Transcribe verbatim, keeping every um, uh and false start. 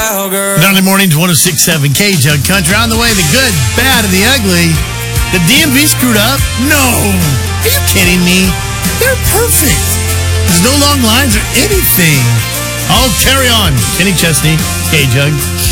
cowgirl. Sunday mornings, one oh six point seven K-Jug Country. On the way, the good, bad, and the ugly. The D M V screwed up? No. Are you kidding me? They're perfect. There's no long lines or anything. I'll carry on. Kenny Chesney, K-Jug.